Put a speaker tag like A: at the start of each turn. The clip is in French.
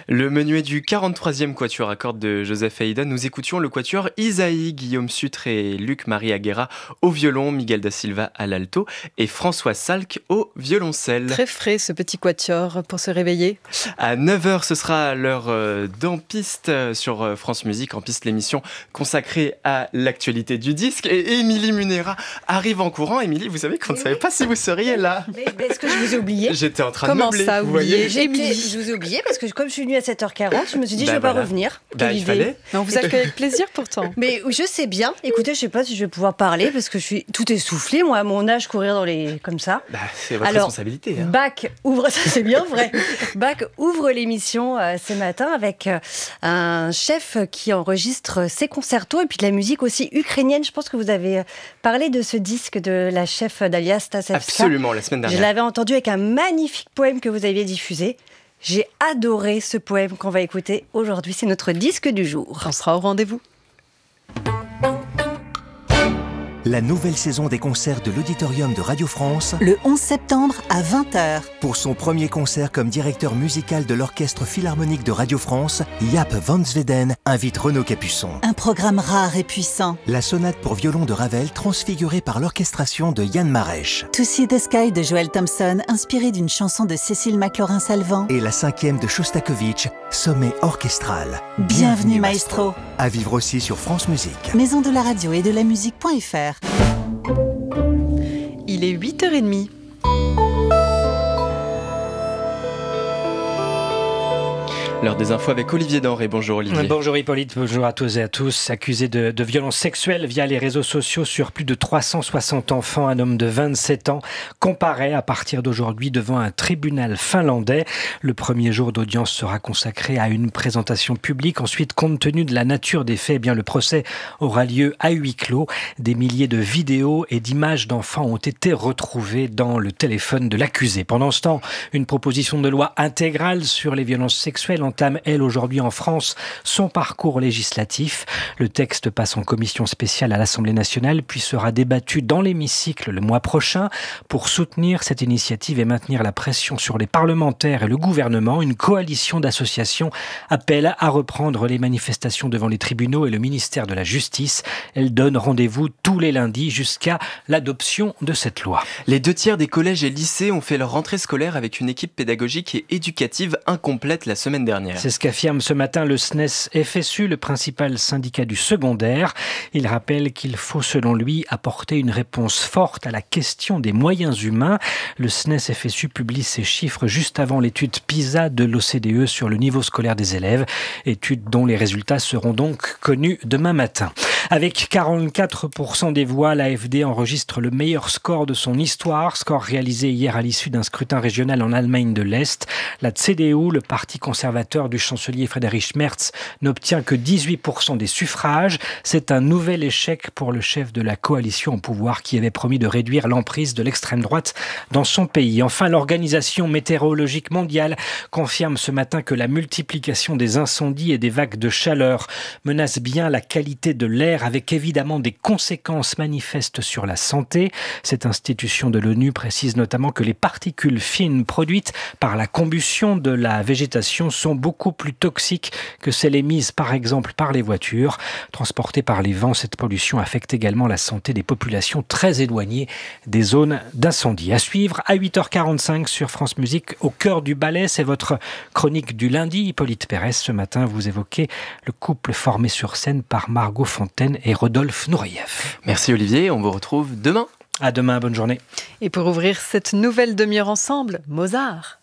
A: Le menuet du 43e quatuor à cordes de Joseph Haydn, nous écoutions le quatuor Isaïe, Guillaume Sutre et Luc-Marie Aguera au violon, Miguel da Silva à l'alto et François Salk au violoncelle.
B: Très frais ce petit quatuor pour se réveiller.
A: À 9h, ce sera l'heure d'En Piste sur France Musique. En Piste, l'émission consacrée à l'actualité du disque. Et Émilie Munera arrive en courant. Émilie, vous savez qu'on ne savait pas si vous seriez là.
C: Mais est-ce que je vous ai oublié ?
A: J'étais en train
B: Comment
A: de meubler.
B: ça,
A: vous
B: oublié ?
A: voyez.
C: Je vous ai oublié parce que comme je suis venue à 7h40, je me suis dit je ne vais pas revenir. Quelle
A: il
C: idée.
A: fallait.
B: Mais on vous accueille avec plaisir pourtant.
C: Mais je sais bien. Écoutez, je ne sais pas si je vais pouvoir parler parce que je suis tout essoufflée, moi, à mon âge, courir dans les comme ça.
A: C'est votre responsabilité. Hein.
C: Bach ouvre, ça c'est bien vrai. Bach ouvre l'émission ce matin avec un chef qui enregistre ses concertos et puis de la musique aussi ukrainienne. Je pense que vous avez parlé de ce disque de la chef Dalia Stasevska.
A: Absolument, la semaine dernière.
C: Je l'avais entendu avec un magnifique poème que vous aviez diffusé. J'ai adoré ce poème qu'on va écouter aujourd'hui. C'est notre disque du jour.
B: On sera au rendez-vous.
D: La nouvelle saison des concerts de l'Auditorium de Radio France,
E: le 11 septembre à 20h.
D: pour son premier concert comme directeur musical de l'Orchestre Philharmonique de Radio France, Jaap van Zweden invite Renaud Capuçon.
E: Un programme rare et puissant.
D: La sonate pour violon de Ravel transfigurée par l'orchestration de Yann Marèche.
E: To See the Sky de Joel Thompson, inspiré d'une chanson de Cécile McLaurin-Salvant.
D: Et la 5e de Shostakovich, sommet orchestral.
E: Bienvenue maestro.
D: À vivre aussi sur France Musique.
E: Maison de la radio et de la musique.fr.
B: Il est 8h30.
A: L'heure des infos avec Olivier Denré. Bonjour Olivier.
F: Bonjour Hippolyte, bonjour à tous et à tous. Accusé de violences sexuelles via les réseaux sociaux sur plus de 360 enfants, un homme de 27 ans comparaît à partir d'aujourd'hui devant un tribunal finlandais. Le premier jour d'audience sera consacré à une présentation publique. Ensuite, compte tenu de la nature des faits, le procès aura lieu à huis clos. Des milliers de vidéos et d'images d'enfants ont été retrouvées dans le téléphone de l'accusé. Pendant ce temps, une proposition de loi intégrale sur les violences sexuelles entame, elle, aujourd'hui en France, son parcours législatif. Le texte passe en commission spéciale à l'Assemblée nationale, puis sera débattu dans l'hémicycle le mois prochain. Pour soutenir cette initiative et maintenir la pression sur les parlementaires et le gouvernement, une coalition d'associations appelle à reprendre les manifestations devant les tribunaux et le ministère de la Justice. Elle donne rendez-vous tous les lundis jusqu'à l'adoption de cette loi.
A: Les 2/3 des collèges et lycées ont fait leur rentrée scolaire avec une équipe pédagogique et éducative incomplète la semaine dernière.
F: C'est ce qu'affirme ce matin le SNES FSU, le principal syndicat du secondaire. Il rappelle qu'il faut, selon lui, apporter une réponse forte à la question des moyens humains. Le SNES FSU publie ces chiffres juste avant l'étude PISA de l'OCDE sur le niveau scolaire des élèves, étude dont les résultats seront donc connus demain matin. Avec 44% des voix, l'AfD enregistre le meilleur score de son histoire, score réalisé hier à l'issue d'un scrutin régional en Allemagne de l'Est. La CDU, le parti conservateur du chancelier Friedrich Merz, n'obtient que 18% des suffrages. C'est un nouvel échec pour le chef de la coalition au pouvoir qui avait promis de réduire l'emprise de l'extrême droite dans son pays. Enfin, l'Organisation météorologique mondiale confirme ce matin que la multiplication des incendies et des vagues de chaleur menace bien la qualité de l'air, avec évidemment des conséquences manifestes sur la santé. Cette institution de l'ONU précise notamment que les particules fines produites par la combustion de la végétation sont beaucoup plus toxiques que celles émises par exemple par les voitures. Transportée par les vents, cette pollution affecte également la santé des populations très éloignées des zones d'incendie. À suivre à 8h45 sur France Musique, au cœur du ballet, c'est votre chronique du lundi. Hippolyte Pérez, ce matin, vous évoquez le couple formé sur scène par Margot Fontaine et Rodolphe Nureyev.
A: Merci Olivier, on vous retrouve demain.
F: À demain, bonne journée.
B: Et pour ouvrir cette nouvelle demi-heure ensemble, Mozart.